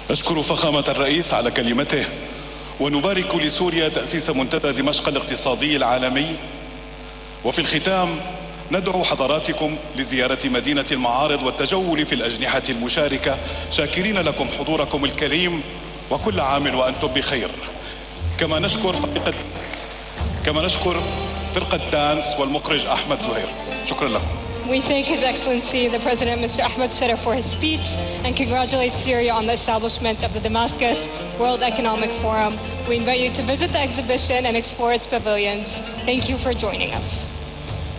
أشكر فخامة الرئيس على كلمته، ونبارك لسوريا تأسيس منتدى دمشق الاقتصادي العالمي. وفي الختام ندعو حضراتكم لزيارة مدينة المعارض والتجول في الأجنحة المشاركة، شاكرين لكم حضوركم الكريم، وكل عام وأنتم بخير. كما نشكر فرقة دانس والمخرج أحمد زهير. شكرا لكم. We thank His Excellency the President, Mr. Ahmed Sharaf, for his speech and congratulate Syria on the establishment of the Damascus World Economic Forum. We invite you to visit the exhibition and explore its pavilions. Thank you for joining us.